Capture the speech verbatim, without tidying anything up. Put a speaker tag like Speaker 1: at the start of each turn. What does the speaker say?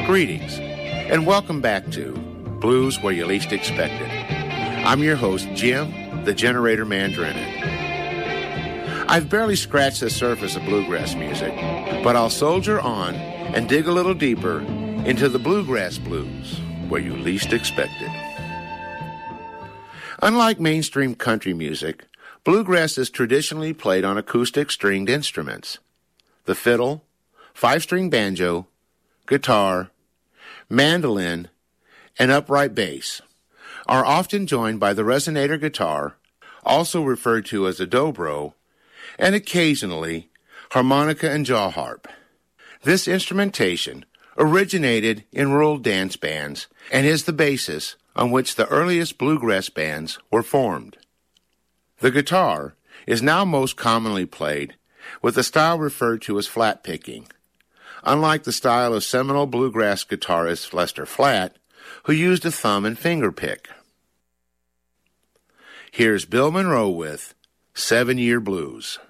Speaker 1: Greetings, and welcome back to Blues Where You Least Expect It. I'm your host, Jim, the Generator Man Drennan. I've barely scratched the surface of bluegrass music, but I'll soldier on and dig a little deeper into the bluegrass blues where you least expect it. Unlike mainstream country music, bluegrass is traditionally played on acoustic stringed instruments. The fiddle, five-string banjo, guitar, mandolin, and upright bass are often joined by the resonator guitar, also referred to as a dobro, and occasionally harmonica and jaw harp. This instrumentation originated in rural dance bands and is the basis on which the earliest bluegrass bands were formed. The guitar is now most commonly played with the style referred to as flat picking, unlike the style of seminal bluegrass guitarist Lester Flatt, who used a thumb and finger pick. Here's Bill Monroe with Seven Year Blues.